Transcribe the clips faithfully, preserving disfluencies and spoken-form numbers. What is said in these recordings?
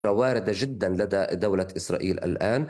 واردة جدا لدى دولة إسرائيل الآن،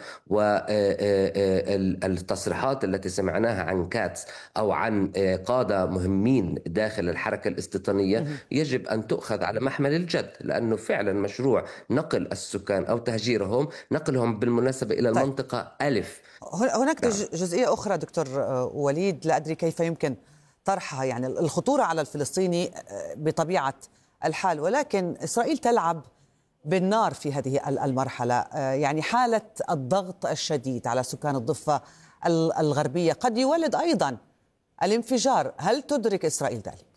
والتصريحات التي سمعناها عن كاتس أو عن قادة مهمين داخل الحركة الاستيطانية يجب أن تؤخذ على محمل الجد، لأنه فعلا مشروع نقل السكان أو تهجيرهم، نقلهم بالمناسبة إلى طيب. المنطقة ألف. هناك نعم. جزئية أخرى دكتور وليد لا أدري كيف يمكن طرحها، يعني الخطورة على الفلسطيني بطبيعة الحال، ولكن إسرائيل تلعب بالنار في هذه المرحلة. يعني حالة الضغط الشديد على سكان الضفة الغربية قد يولد أيضا الانفجار، هل تدرك إسرائيل ذلك؟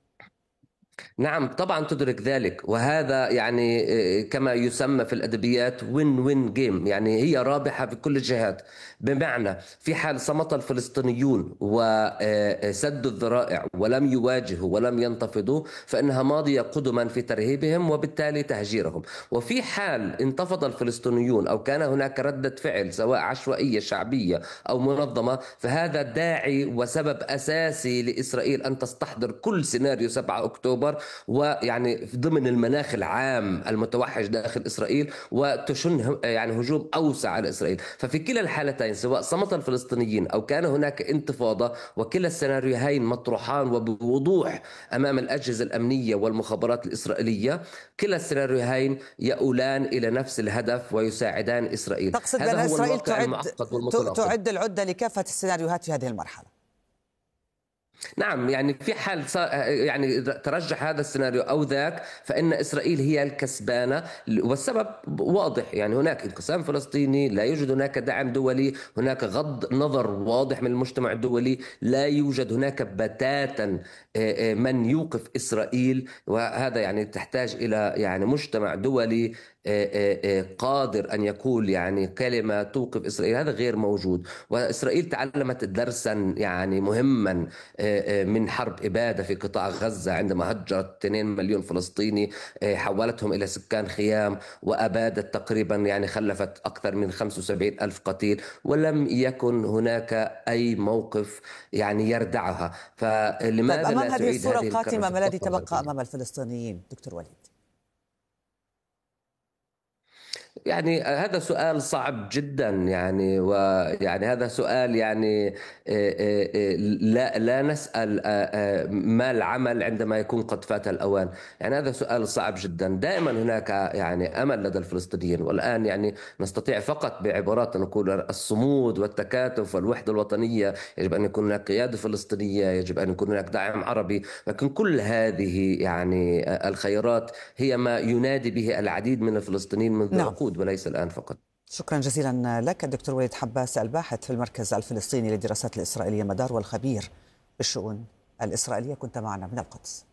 نعم طبعا تدرك ذلك، وهذا يعني كما يسمى في الأدبيات وين وين جيم، يعني هي رابحة في كل الجهات. بمعنى في حال صمت الفلسطينيون وسدوا الذرائع ولم يواجهوا ولم ينتفضوا فإنها ماضية قدما في ترهيبهم وبالتالي تهجيرهم. وفي حال انتفض الفلسطينيون أو كان هناك ردة فعل سواء عشوائية شعبية أو منظمة، فهذا داعي وسبب أساسي لإسرائيل أن تستحضر كل سيناريو سبعة أكتوبر، ويعني ضمن المناخ العام المتوحش داخل إسرائيل، وتشن يعني هجوم أوسع على إسرائيل. ففي كلا الحالتين سواء صمت الفلسطينيين أو كان هناك انتفاضة، وكلا السيناريوهين مطروحان وبوضوح أمام الأجهزة الأمنية والمخابرات الإسرائيلية، كلا السيناريوهين يؤولان إلى نفس الهدف ويساعدان إسرائيل. تقصد بأن إسرائيل تعد, تعد العدة لكافة السيناريوهات في هذه المرحلة؟ نعم، يعني في حال يعني ترجح هذا السيناريو أو ذاك فإن إسرائيل هي الكسبانة، والسبب واضح. يعني هناك انقسام فلسطيني، لا يوجد هناك دعم دولي، هناك غض نظر واضح من المجتمع الدولي، لا يوجد هناك بتاتا من يوقف إسرائيل. وهذا يعني تحتاج إلى يعني مجتمع دولي قادر أن يقول يعني كلمة توقف إسرائيل، هذا غير موجود. وإسرائيل تعلمت درسا يعني مهما من حرب إبادة في قطاع غزة، عندما هجرت اثنين مليون فلسطيني، حولتهم إلى سكان خيام وأبادت تقريبا يعني خلفت أكثر من خمسة وسبعين ألف قتيل، ولم يكن هناك أي موقف يعني يردعها. فلماذا طيب، أمام لا هذه تعيد الصورة هذه القاتمة ما الذي تبقى الغربية؟ أمام الفلسطينيين دكتور وليد؟ يعني هذا سؤال صعب جدا، يعني ويعني هذا سؤال يعني لا لا نسأل ما العمل عندما يكون قد فات الأوان. يعني هذا سؤال صعب جدا. دائما هناك يعني أمل لدى الفلسطينيين، والآن يعني نستطيع فقط بعبارات نقول الصمود والتكاتف والوحدة الوطنية. يجب أن يكون هناك قيادة فلسطينية، يجب أن يكون هناك دعم عربي، لكن كل هذه يعني الخيرات هي ما ينادي به العديد من الفلسطينيين منذ نعم. عقود وليس الآن فقط. شكرا جزيلا لك الدكتور وليد حباس، الباحث في المركز الفلسطيني للدراسات الإسرائيلية مدار والخبير بالشؤون الإسرائيلية، كنت معنا من القدس.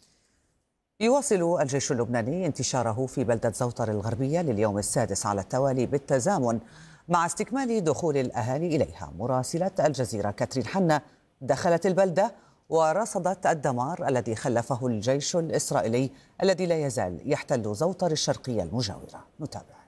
يواصل الجيش اللبناني انتشاره في بلدة زوطر الغربية لليوم السادس على التوالي بالتزامن مع استكمال دخول الأهالي إليها. مراسلة الجزيرة كاترين حنا دخلت البلدة ورصدت الدمار الذي خلفه الجيش الإسرائيلي الذي لا يزال يحتل زوطر الشرقية المجاورة. نتابع.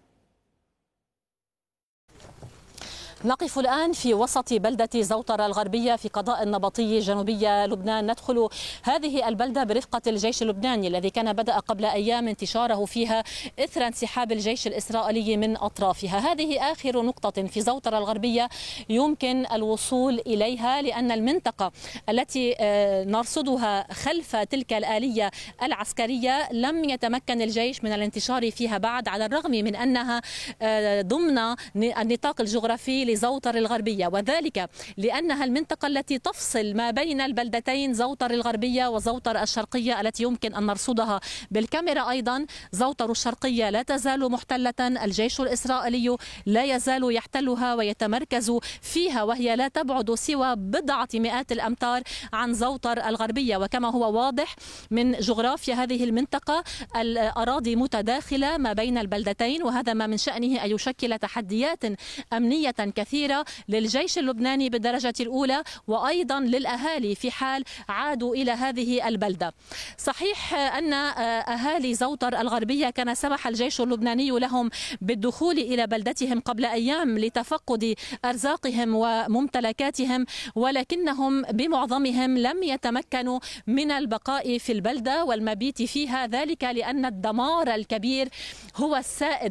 نقف الآن في وسط بلدة زوطر الغربية في قضاء النبطي جنوبية لبنان. ندخل هذه البلدة برفقة الجيش اللبناني الذي كان بدأ قبل أيام انتشاره فيها إثر انسحاب الجيش الإسرائيلي من أطرافها. هذه آخر نقطة في زوطر الغربية يمكن الوصول إليها، لأن المنطقة التي نرصدها خلف تلك الآلية العسكرية لم يتمكن الجيش من الانتشار فيها بعد، على الرغم من أنها ضمن النطاق الجغرافي لزوطر الغربية، وذلك لأنها المنطقة التي تفصل ما بين البلدتين زوطر الغربية وزوطر الشرقية التي يمكن أن نرصدها بالكاميرا. أيضا زوطر الشرقية لا تزال محتلة، الجيش الإسرائيلي لا يزال يحتلها ويتمركز فيها، وهي لا تبعد سوى بضعة مئات الأمتار عن زوطر الغربية. وكما هو واضح من جغرافيا هذه المنطقة، الأراضي متداخلة ما بين البلدتين، وهذا ما من شأنه أن يشكل تحديات أمنية كثيرة للجيش اللبناني بالدرجة الأولى وأيضا للأهالي في حال عادوا إلى هذه البلدة. صحيح أن أهالي زوطر الغربية كان سمح الجيش اللبناني لهم بالدخول إلى بلدتهم قبل أيام لتفقد أرزاقهم وممتلكاتهم، ولكنهم بمعظمهم لم يتمكنوا من البقاء في البلدة والمبيت فيها، ذلك لأن الدمار الكبير هو السائد